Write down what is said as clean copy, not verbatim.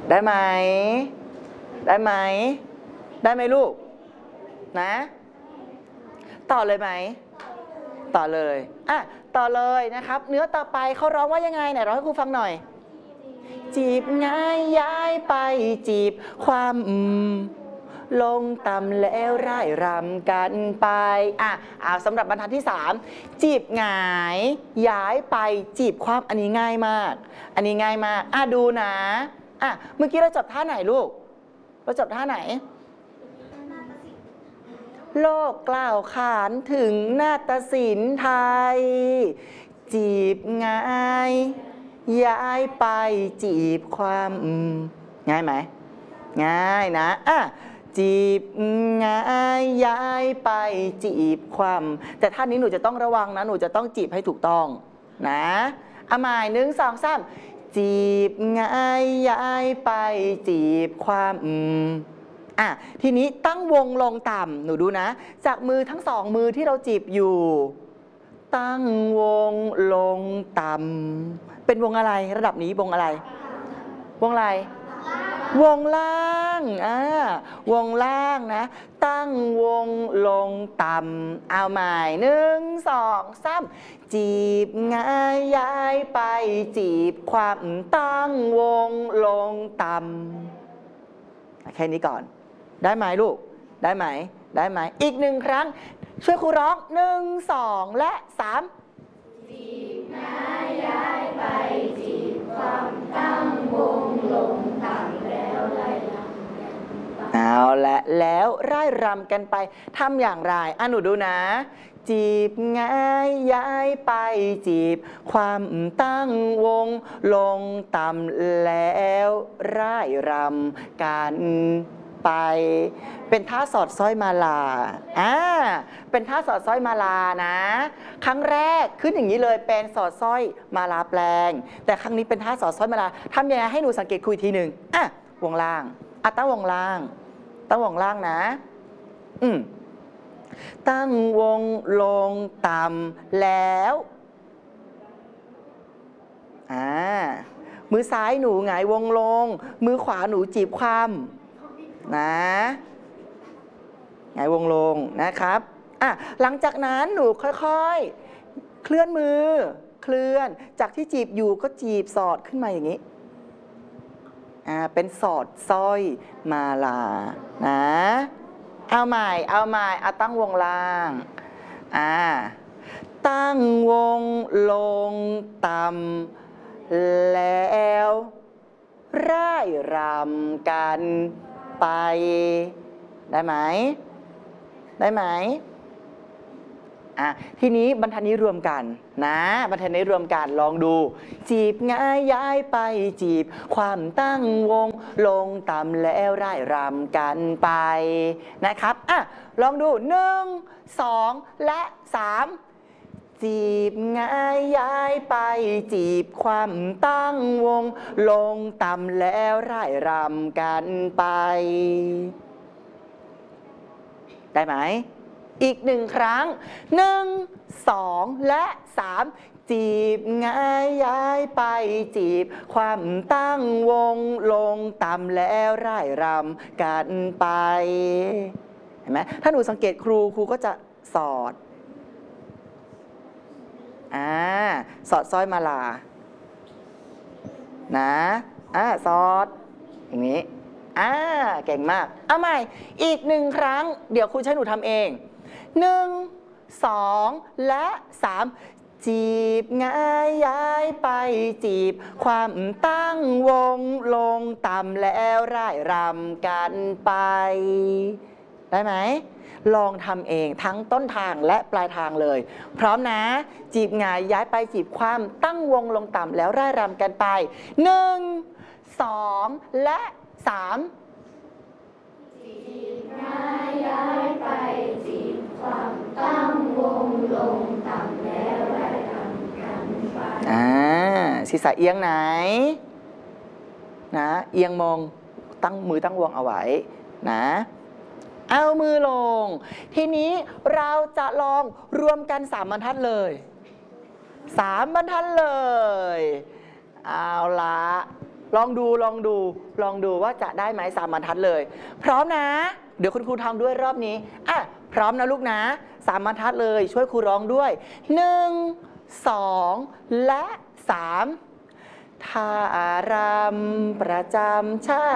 ได้ไหมได้ไหมได้ไหมลูกนะต่อเลยไหมต่อเลยต่อเลยนะครับเนื้อต่อไปเขาร้องว่ายังไงไหนร้องให้ครูฟังหน่อยจีบง่ายย้ายไปจีบความลงต่ำแล้วร่ายรำกันไปสำหรับบรรทัดที่3จีบหงายย้ายไปจีบความอันนี้ง่ายมากอันนี้ง่ายมากดูนะเมื่อกี้เราจบท่าไหนลูกเราจบท่าไหนโลกกล่าวขานถึงนาฏศิลป์ไทยจีบง่ายย้ายไปจีบความง่ายไหมง่ายนะจีบง่ายย้ายไปจีบความแต่ท่านนี้หนูจะต้องระวังนะหนูจะต้องจีบให้ถูกต้องนะหมาย1 2 3จีบง่ายย้ายไปจีบความทีนี้ตั้งวงลงต่ำหนูดูนะจากมือทั้ง2มือที่เราจีบอยู่ตั้งวงลงต่ำเป็นวงอะไรระดับนี้วงอะไรวงอะไรวงล่างวงล่างนะตั้งวงลงต่ำเอาใหม่1 2 3จีบง่ายย้ายไปจีบความตั้งวงลงต่ำแค่นี้ก่อนได้ไหมลูกได้ไหมได้ไหมอีก1 ครั้งช่วยครูร้อง1 2 และ 3จีบง่ายย้ายไปจีบความตั้งวงลงต่ำแล้วไล่รำเอาละแล้วไล่รำกันไปทำอย่างไรหนูดูนะจีบง่ายย้ายไปจีบความตั้งวงลงต่ำแล้วไล่รำกันไปเป็นท่าสอดสร้อยมาลาเป็นท่าสอดสร้อยมาลานะครั้งแรกขึ้นอย่างนี้เลยเป็นสอดสร้อยมาลาแปลงแต่ครั้งนี้เป็นท่าสอดสร้อยมาลาทำยังไงให้หนูสังเกตคุยทีหนึ่งวงล่างตั้งวงล่างตั้งวงล่างนะตั้งวงลงต่ำแล้วมือซ้ายหนูหงายวงลงมือขวาหนูจีบความนะหงายวงลงนะครับหลังจากนั้นหนูค่อยๆเคลื่อนมือเคลื่อนจากที่จีบอยู่ก็จีบสอดขึ้นมาอย่างนี้เป็นสอดสร้อยมาลานะเอาใหม่ตั้งวงล่างตั้งวงลงต่ำแล้วร่ายรำกันไปได้ไหมได้ไหมทีนี้บรรทัดนี้รวมกันนะบรรทัดนี้รวมกันลองดูจีบง่ายย้ายไปจีบความตั้งวงลงต่ำแล้วร่ายรำกันไปนะครับลองดู1 2 และ 3จีบง่ายย้ายไปจีบความตั้งวงลงต่ำแล้วร่ายรำกันไปได้ไหมอีก1 ครั้ง1 2 และ 3จีบง่ายย้ายไปจีบความตั้งวงลงต่ำแล้วร่ายรำกันไปเห็นไหมถ้าหนูสังเกตครูก็จะสอดสอดสร้อยมาลานะสอดอย่างนี้เก่งมากเอาใหม่อีก1 ครั้งเดี๋ยวครูใช้หนูทำเอง1 2 และ 3จีบง่ายย้ายไปจีบความตั้งวงลงต่ำแล้วร่ายรำกันไปได้ไหมลองทำเองทั้งต้นทางและปลายทางเลยพร้อมนะจีบง่ายย้ายไปจีบความตั้งวงลงต่ำแล้วร่ายรำกันไป1 2 และ3จีบง่ายย้ายไปจีบความตั้งวงลงต่ำแล้วร่ายรำกันไปศีรษะเอียงไหนนะเอียงมองตั้งมือตั้งวงเอาไว้นะเอามือลงทีนี้เราจะลองรวมกัน3 บรรทัดเลย3 บรรทัดเลยเอาละลองดูว่าจะได้ไหม3 บรรทัดเลย พร้อมนะ เดี๋ยวคุณครูทำด้วยรอบนี้อ่ะพร้อมนะลูกนะ3 บรรทัดเลยช่วยครูร้องด้วย1 2 และ 3 ท่ารำประจำชาติ